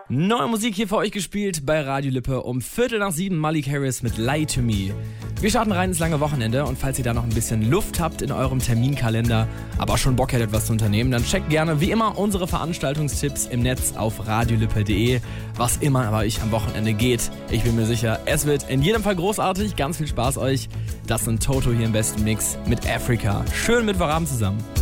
Neue Musik hier für euch gespielt bei Radio Lippe um 6:15 Malik Harris mit Lie to Me. Wir starten rein ins lange Wochenende und falls ihr da noch ein bisschen Luft habt in eurem Terminkalender, aber auch schon Bock hättet, was zu unternehmen, dann checkt gerne wie immer unsere Veranstaltungstipps im Netz auf radiolippe.de. Was immer bei euch am Wochenende geht, ich bin mir sicher, es wird in jedem Fall großartig. Ganz viel Spaß euch. Das sind Toto hier im besten Mix mit Africa. Schönen Mittwochabend zusammen.